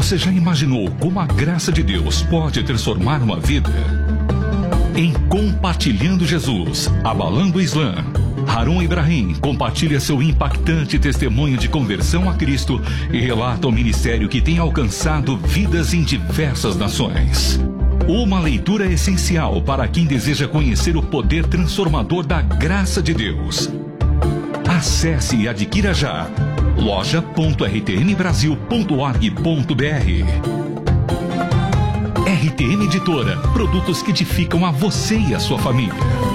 Você já imaginou como a graça de Deus pode transformar uma vida? Em Compartilhando Jesus, Abalando o Islã, Harun Ibrahim compartilha seu impactante testemunho de conversão a Cristo e relata o ministério que tem alcançado vidas em diversas nações. Uma leitura essencial para quem deseja conhecer o poder transformador da graça de Deus. Acesse e adquira já loja.rtmbrasil.org.br. RTM Editora, produtos que edificam a você e a sua família.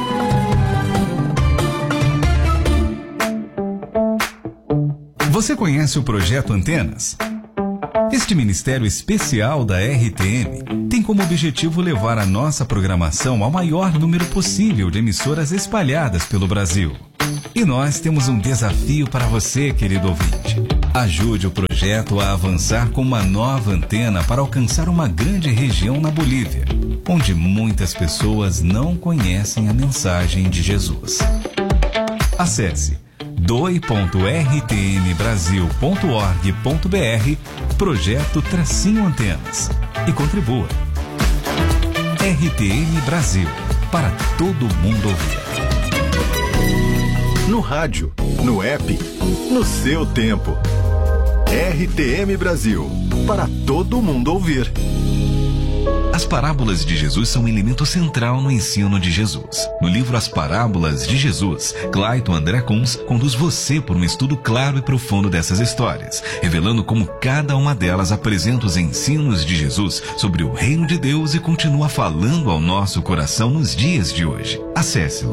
Você conhece o Projeto Antenas? Este ministério especial da RTM tem como objetivo levar a nossa programação ao maior número possível de emissoras espalhadas pelo Brasil. E nós temos um desafio para você, querido ouvinte. Ajude o projeto a avançar com uma nova antena para alcançar uma grande região na Bolívia, onde muitas pessoas não conhecem a mensagem de Jesus. Acesse doe.rtmbrasil.org.br Projeto-Antenas e contribua. RTM Brasil, para todo mundo ouvir. No rádio, no app, no seu tempo. RTM Brasil, para todo mundo ouvir. As parábolas de Jesus são um elemento central no ensino de Jesus. No livro As Parábolas de Jesus, Clayton André Kunz conduz você por um estudo claro e profundo dessas histórias, revelando como cada uma delas apresenta os ensinos de Jesus sobre o reino de Deus e continua falando ao nosso coração nos dias de hoje. Acesse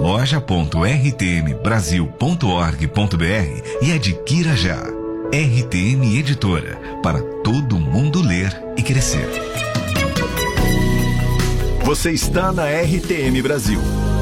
loja.rtmbrasil.org.br e adquira já. RTM Editora, para todo mundo ler e crescer. Você está na RTM Brasil.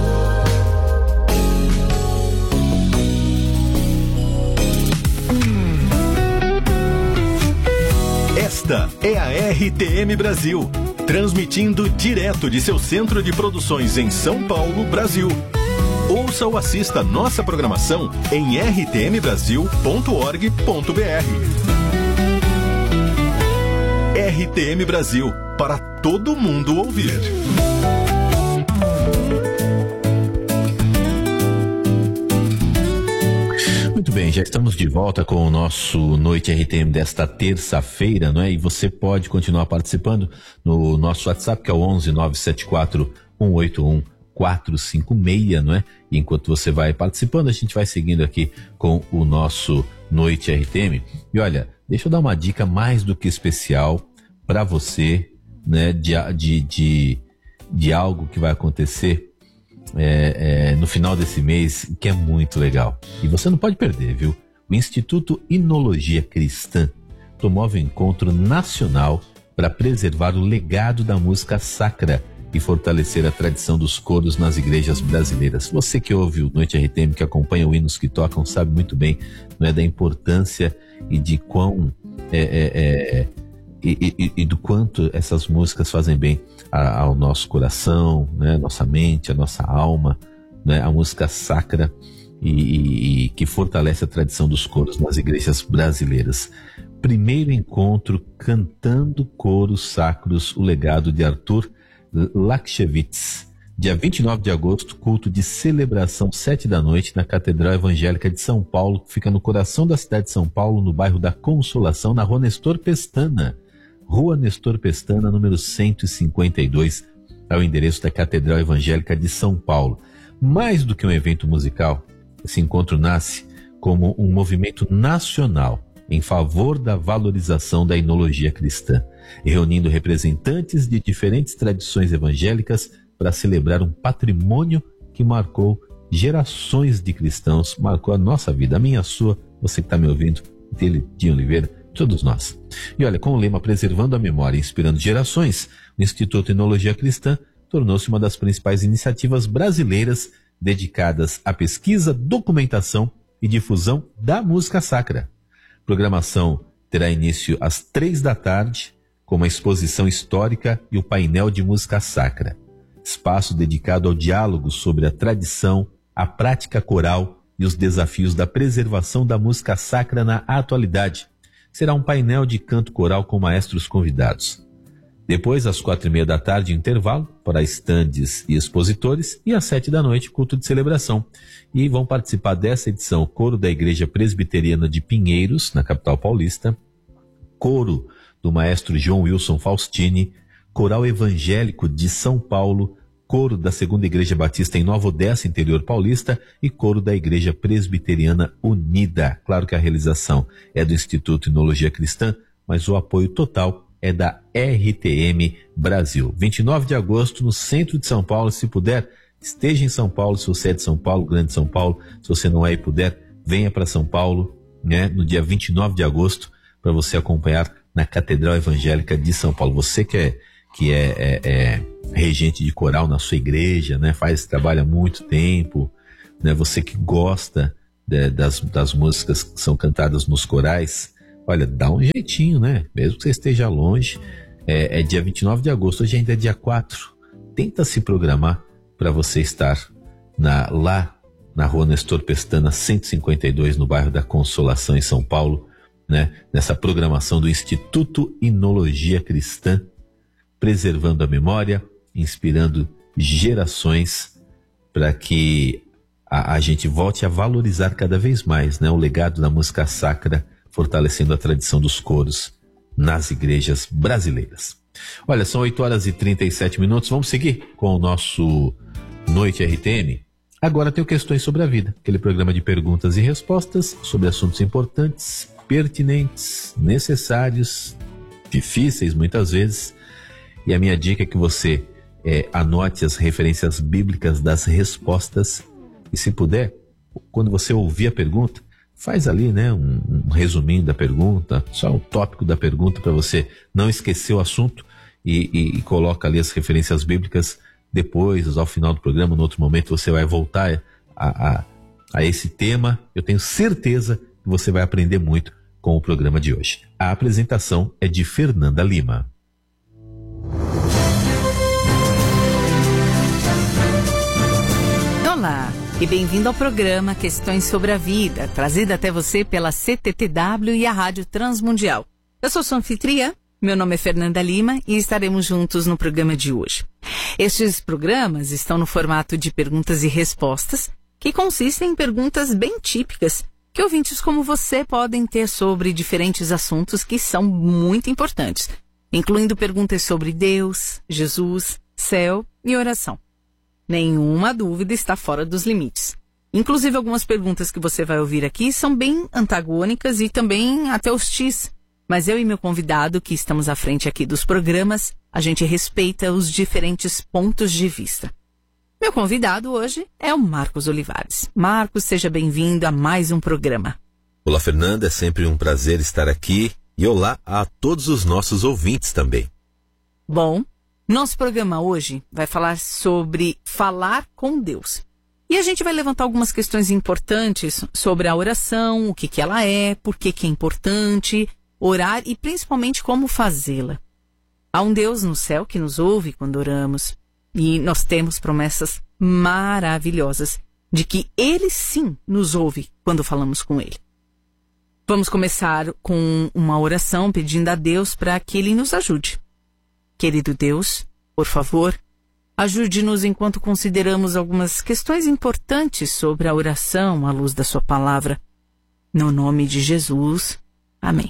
Esta é a RTM Brasil, transmitindo direto de seu centro de produções em São Paulo, Brasil. Ouça ou assista nossa programação em rtmbrasil.org.br. RTM Brasil, para todo mundo ouvir. Muito bem, já estamos de volta com o nosso Noite RTM desta terça-feira, não é? E você pode continuar participando no nosso WhatsApp, que é o 11 974 181 456, não é? E enquanto você vai participando, a gente vai seguindo aqui com o nosso Noite RTM. E olha, deixa eu dar uma dica mais do que especial para você, né? De algo que vai acontecer no final desse mês, que é muito legal. E você não pode perder, viu? O Instituto Inologia Cristã promove um encontro nacional para preservar o legado da música sacra e fortalecer a tradição dos coros nas igrejas brasileiras. Você que ouve o Noite RTM, que acompanha o Hinos que Tocam, sabe muito bem, não é, da importância e de quão e do quanto essas músicas fazem bem ao nosso coração, né, nossa mente, a nossa alma, né, a música sacra e que fortalece a tradição dos coros nas igrejas brasileiras. Primeiro encontro cantando coros sacros, o legado de Arthur Lakshevitz. Dia 29 de agosto, culto de celebração, 7 da noite, na Catedral Evangélica de São Paulo, que fica no coração da cidade de São Paulo, no bairro da Consolação, na Rua Nestor Pestana. Rua Nestor Pestana, número 152, é o endereço da Catedral Evangélica de São Paulo. Mais do que um evento musical, esse encontro nasce como um movimento nacional em favor da valorização da enologia cristã, reunindo representantes de diferentes tradições evangélicas para celebrar um patrimônio que marcou gerações de cristãos, marcou a nossa vida, a minha, a sua, você que está me ouvindo, Dinho Oliveira, todos nós. E olha, com o lema Preservando a Memória e Inspirando Gerações, o Instituto Inologia Cristã tornou-se uma das principais iniciativas brasileiras dedicadas à pesquisa, documentação e difusão da música sacra. A programação terá início às 3 da tarde, com uma exposição histórica e o painel de música sacra. Espaço dedicado ao diálogo sobre a tradição, a prática coral e os desafios da preservação da música sacra na atualidade. será um painel de canto coral com maestros convidados. Depois, às 4h30 da tarde, intervalo para estandes e expositores, e às 7 da noite, culto de celebração. E vão participar dessa edição o coro da Igreja Presbiteriana de Pinheiros, na capital paulista, coro do maestro João Wilson Faustini, coral evangélico de São Paulo, coro da Segunda Igreja Batista em Nova Odessa, interior paulista, e coro da Igreja Presbiteriana Unida. Claro que a realização é do Instituto Inologia Cristã, mas o apoio total é da RTM Brasil. 29 de agosto, no centro de São Paulo. Se puder, esteja em São Paulo. Se você é de São Paulo, Grande São Paulo, se você não é e puder, venha para São Paulo, né, no dia 29 de agosto, para você acompanhar na Catedral Evangélica de São Paulo. Você que é regente de coral na sua igreja, né, faz esse trabalho há muito tempo, né, você que gosta das músicas que são cantadas nos corais, olha, dá um jeitinho, né, mesmo que você esteja longe. É dia 29 de agosto, hoje ainda é dia 4, tenta se programar para você estar lá na Rua Nestor Pestana 152, no bairro da Consolação, em São Paulo, né, nessa programação do Instituto Inologia Cristã, preservando a memória, inspirando gerações para que a gente volte a valorizar cada vez mais, né, o legado da música sacra, fortalecendo a tradição dos coros nas igrejas brasileiras. Olha, são 8h37, vamos seguir com o nosso Noite RTM. Agora tem o Questões sobre a Vida, aquele programa de perguntas e respostas sobre assuntos importantes, pertinentes, necessários, difíceis muitas vezes. E a minha dica é que você anote as referências bíblicas das respostas e, se puder, quando você ouvir a pergunta, faz ali, né, um resuminho da pergunta, só o tópico da pergunta para você não esquecer o assunto e coloca ali as referências bíblicas. Depois, ao final do programa, no outro momento, você vai voltar a esse tema. Eu tenho certeza que você vai aprender muito com o programa de hoje. A apresentação é de Fernanda Lima. Olá e bem-vindo ao programa Questões sobre a Vida, trazido até você pela CTTW e a Rádio Transmundial. Eu sou sua anfitriã, meu nome é Fernanda Lima e estaremos juntos no programa de hoje. Estes programas estão no formato de perguntas e respostas, que consistem em perguntas bem típicas que ouvintes como você podem ter sobre diferentes assuntos que são muito importantes, incluindo perguntas sobre Deus, Jesus, céu e oração. Nenhuma dúvida está fora dos limites. Inclusive, algumas perguntas que você vai ouvir aqui são bem antagônicas e também até hostis. Mas eu e meu convidado, que estamos à frente aqui dos programas, a gente respeita os diferentes pontos de vista. Meu convidado hoje é o Marcos Olivares. Marcos, seja bem-vindo a mais um programa. Olá, Fernanda, é sempre um prazer estar aqui. E olá a todos os nossos ouvintes também. Bom, nosso programa hoje vai falar sobre falar com Deus. E a gente vai levantar algumas questões importantes sobre a oração, o que ela é, por que é importante orar e principalmente como fazê-la. Há um Deus no céu que nos ouve quando oramos e nós temos promessas maravilhosas de que Ele sim nos ouve quando falamos com Ele. Vamos começar com uma oração pedindo a Deus para que Ele nos ajude. Querido Deus, por favor, ajude-nos enquanto consideramos algumas questões importantes sobre a oração à luz da sua palavra. No nome de Jesus. Amém.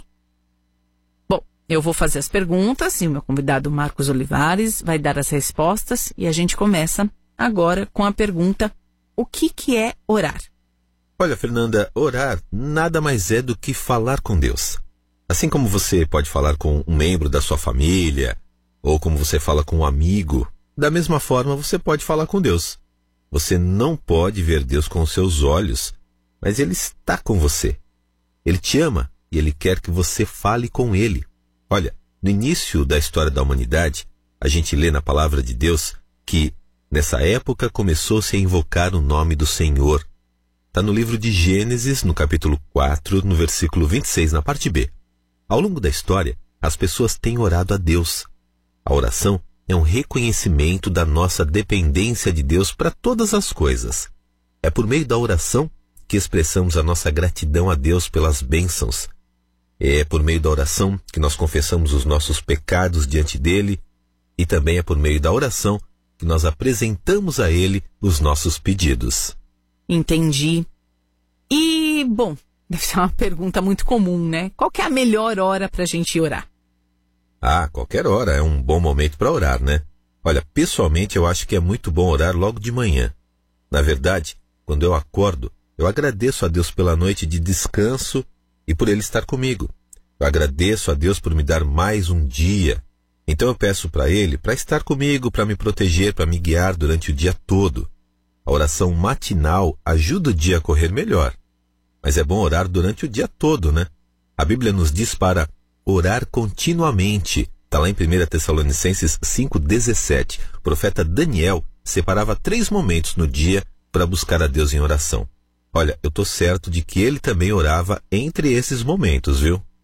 Bom, eu vou fazer as perguntas e o meu convidado Marcos Olivares vai dar as respostas e a gente começa agora com a pergunta: o que é orar? Olha, Fernanda, orar nada mais é do que falar com Deus. Assim como você pode falar com um membro da sua família, ou como você fala com um amigo, da mesma forma você pode falar com Deus. Você não pode ver Deus com os seus olhos, mas Ele está com você. Ele te ama e Ele quer que você fale com Ele. Olha, no início da história da humanidade, a gente lê na palavra de Deus que, nessa época, começou-se a invocar o nome do Senhor. Está no livro de Gênesis, no capítulo 4, no versículo 26, na parte B. Ao longo da história, as pessoas têm orado a Deus. A oração é um reconhecimento da nossa dependência de Deus para todas as coisas. É por meio da oração que expressamos a nossa gratidão a Deus pelas bênçãos. É por meio da oração que nós confessamos os nossos pecados diante dele, e também é por meio da oração que nós apresentamos a ele os nossos pedidos. Entendi. E, bom, deve ser uma pergunta muito comum, né? Qual que é a melhor hora para a gente orar? Qualquer hora é um bom momento para orar, né? Olha, pessoalmente eu acho que é muito bom orar logo de manhã. Na verdade, quando eu acordo, eu agradeço a Deus pela noite de descanso e por Ele estar comigo. Eu agradeço a Deus por me dar mais um dia. Então eu peço para Ele para estar comigo, para me proteger, para me guiar durante o dia todo. A oração matinal ajuda o dia a correr melhor. Mas é bom orar durante o dia todo, né? A Bíblia nos diz para orar continuamente. Está lá em 1 Tessalonicenses 5,17. O profeta Daniel separava 3 momentos no dia para buscar a Deus em oração. Olha, eu estou certo de que ele também orava entre esses momentos, viu?